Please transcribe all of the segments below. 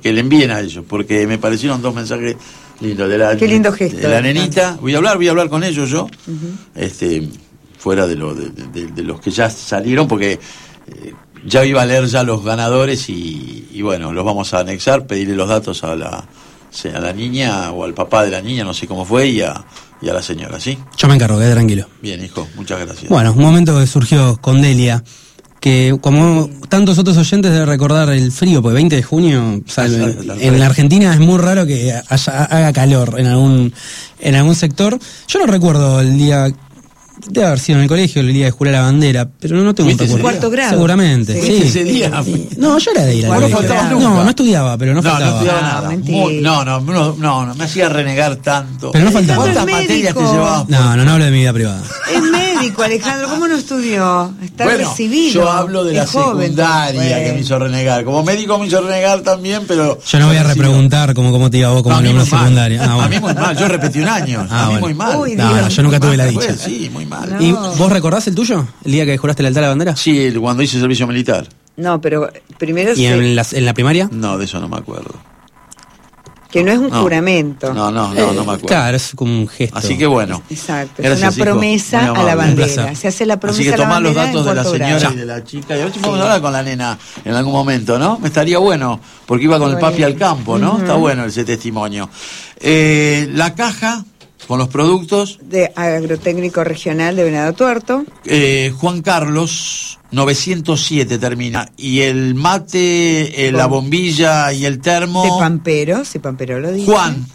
que le envíen a ellos, porque me parecieron dos mensajes lindos. Qué lindo gesto. De la nenita, voy a hablar con ellos yo, fuera de los que ya salieron, porque ya iba a leer ya los ganadores y bueno, los vamos a anexar, pedirle los datos a la niña o al papá de la niña, no sé cómo fue, y a la señora, ¿sí? Yo me encargo, tranquilo. Bien, hijo, muchas gracias. Bueno, un momento que surgió con Delia, que como tantos otros oyentes debe recordar el frío, porque 20 de junio, o sea, en la Argentina es muy raro que haga calor en algún sector. Yo no recuerdo el día, debe haber sido en el colegio, el día de jurar la bandera, pero no tengo un recuerdo. ¿Cuarto grado? Seguramente, sí. Ese día. No, yo era de ir al colegio. No estudiaba, pero no faltaba. No estudiaba nada. No, me hacía renegar tanto. Pero no faltaba. ¿Cuántas materias te llevabas? No hablo de mi vida privada. Es médico, Alejandro, ¿cómo no estudió? Está recibido. Yo hablo de la secundaria que me hizo renegar. Como médico me hizo renegar también, pero... Yo no voy a repreguntar cómo te iba vos como alumno secundaria. A mí muy mal, yo repetí un año. A mí muy mal. No, yo nunca tuve la dicha. Sí, muy mal. ¿Y vos recordás el tuyo? ¿El día que juraste lealtad a la bandera? Sí, cuando hice servicio militar. No, pero primero... ¿Y en la primaria? No, de eso no me acuerdo. Que no es un juramento. No me acuerdo. Claro, es como un gesto. Así que bueno. Exacto, Gracias, es una promesa a la bandera. Se hace la promesa a la bandera. Así que tomá los datos de la señora y de la chica. Y a ver si podemos hablar con la nena en algún momento, ¿no? Me estaría bueno, porque iba con el papi al campo, ¿no? Está bueno ese testimonio. La caja con los productos de Agrotécnico Regional de Venado Tuerto. Juan Carlos 907 termina, y el mate, la bombilla y el termo de Pampero, si Pampero lo dice. Juan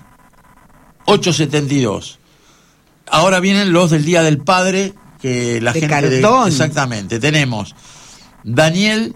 872. Ahora vienen los del Día del Padre, que la de gente cartón. Exactamente, tenemos Daniel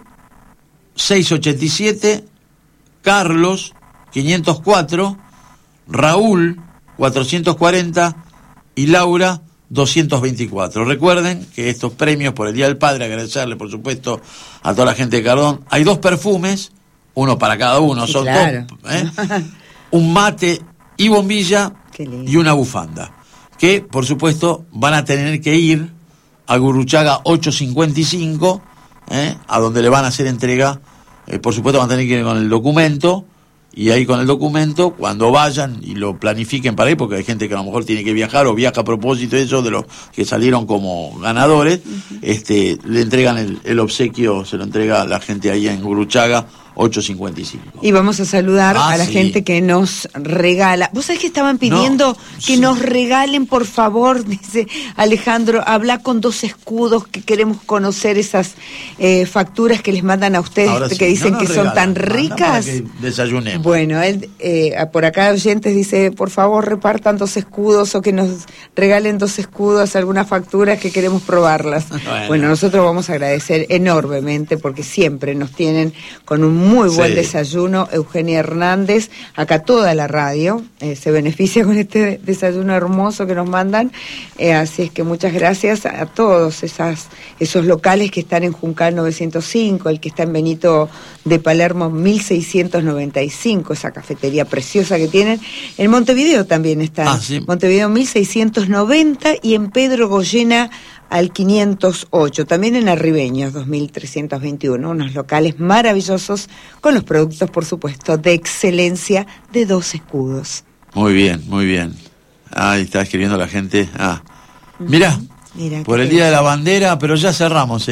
687, Carlos 504, Raúl 440 y Laura 224. Recuerden que estos premios por el Día del Padre, agradecerle por supuesto a toda la gente de Cardón. Hay 2 perfumes, uno para cada uno, sí, son claro. top, un mate y bombilla y una bufanda, que por supuesto van a tener que ir a Gurruchaga 855, a donde le van a hacer entrega. Por supuesto van a tener que ir con el documento. Y ahí con el documento, cuando vayan y lo planifiquen para ir, porque hay gente que a lo mejor tiene que viajar o viaja a propósito de eso, de los que salieron como ganadores, le entregan el obsequio, se lo entrega a la gente ahí en Gurruchaga 855. Y vamos a saludar a la gente que nos regala. ¿Vos sabés que estaban pidiendo que nos regalen, por favor? Dice Alejandro, habla con 2 escudos, que queremos conocer esas facturas que les mandan a ustedes, que dicen que son tan ricas. Para que desayunemos. Bueno, él, por acá oyentes dice, por favor repartan 2 escudos o que nos regalen 2 escudos, algunas facturas que queremos probarlas. Bueno, nosotros vamos a agradecer enormemente porque siempre nos tienen con un muy buen desayuno. Eugenia Hernández, acá toda la radio se beneficia con este desayuno hermoso que nos mandan, así es que muchas gracias a todos esos locales que están en Juncal 905, el que está en Benito de Palermo 1695, esa cafetería preciosa que tienen. En Montevideo también está, Montevideo 1690, y en Pedro Goyena al 508, también en Arribeños 2321, unos locales maravillosos con los productos, por supuesto, de excelencia de 2 escudos. Muy bien, muy bien. Ahí está escribiendo la gente. Mirá, por el Día de la Bandera, pero ya cerramos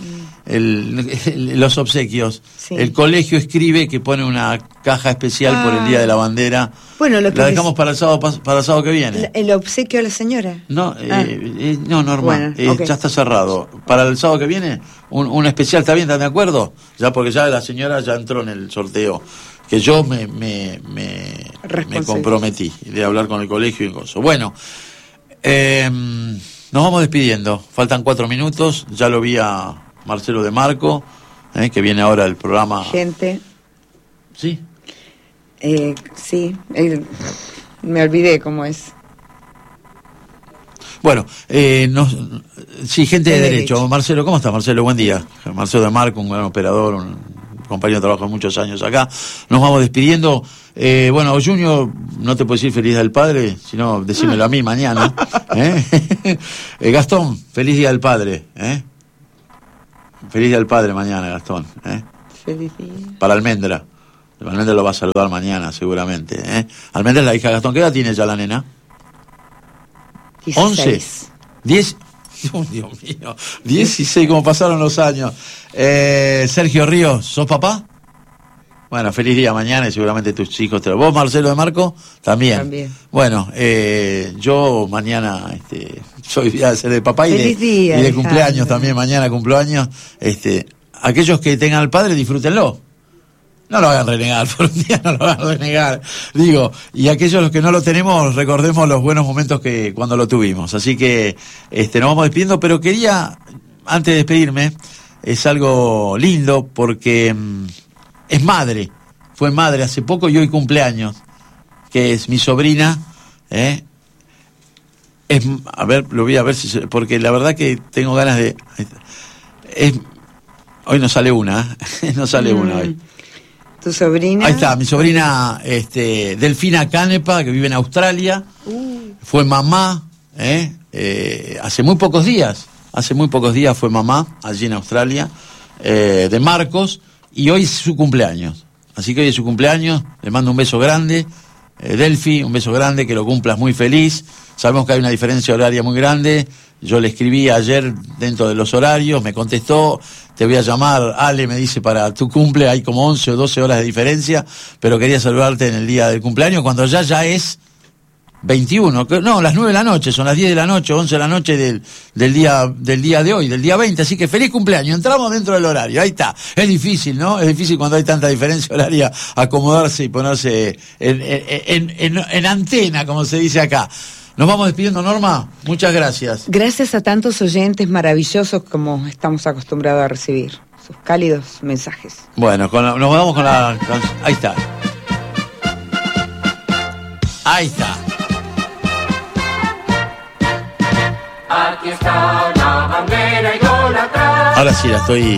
los obsequios. Sí. El colegio escribe que pone una caja especial por el Día de la Bandera. Bueno, lo que la dejamos para el sábado que viene. ¿El obsequio a la señora? No, no, normal. Bueno, ya está cerrado. Para el sábado que viene, un especial, ¿está bien? ¿Están de acuerdo? Ya, porque ya la señora ya entró en el sorteo. Que yo me comprometí de hablar con el colegio y cosas. Bueno, nos vamos despidiendo. Faltan 4 minutos. Ya lo vi a Marcelo de Marco, que viene ahora el programa. Gente. ¿Sí? Sí. Me olvidé cómo es. Bueno, sí, gente de derecho. Marcelo, ¿cómo está, Marcelo? Buen día. Marcelo de Marco, un gran operador, un compañero de trabajo de muchos años acá. Nos vamos despidiendo. Bueno, Junior, no te puedo decir feliz día del padre, sino decímelo a mí mañana. Gastón, feliz día del padre. Feliz día del padre mañana, Gastón. Feliz día. Para Almendra. Almendra lo va a saludar mañana, seguramente. Almendra es la hija de Gastón. ¿Qué edad tiene ya la nena? 16. 11. 10. Oh, Dios mío. 16, como pasaron los años. Sergio Ríos, ¿sos papá? Bueno, feliz día mañana y seguramente tus hijos te lo... ¿Vos, Marcelo de Marco? También. Bueno, yo mañana soy día de ser de papá y de cumpleaños también. Mañana cumplo años. Aquellos que tengan al padre, disfrútenlo. No lo hagan renegar, por un día no lo hagan renegar. Digo, y aquellos los que no lo tenemos, recordemos los buenos momentos que cuando lo tuvimos. Así que nos vamos despidiendo, pero quería, antes de despedirme, es algo lindo porque es madre, fue madre hace poco y hoy cumpleaños, que es mi sobrina, a ver, lo voy a ver porque la verdad que tengo ganas de... hoy no sale una, no sale una hoy. ¿Tu sobrina? Ahí está, mi sobrina Delfina Canepa, que vive en Australia. Fue mamá, hace muy pocos días fue mamá allí en Australia, de Marcos, y hoy es su cumpleaños. Así que hoy es su cumpleaños, le mando un beso grande. Delfi, un beso grande, que lo cumplas muy feliz. Sabemos que hay una diferencia horaria muy grande. Yo le escribí ayer dentro de los horarios, me contestó, te voy a llamar, Ale, me dice, para tu cumple, hay como 11 o 12 horas de diferencia, pero quería saludarte en el día del cumpleaños, cuando ya es 21, no, las 9 de la noche, son las 10 de la noche, 11 de la noche del día de hoy, del día 20, así que feliz cumpleaños, entramos dentro del horario, ahí está. Es difícil, ¿no? Es difícil cuando hay tanta diferencia horaria acomodarse y ponerse en antena, como se dice acá. Nos vamos despidiendo, Norma. Muchas gracias. Gracias a tantos oyentes maravillosos como estamos acostumbrados a recibir. Sus cálidos mensajes. Bueno, nos vamos con la... Ahí está. Ahí está. Aquí está la bandera idólatra. Ahora sí la estoy...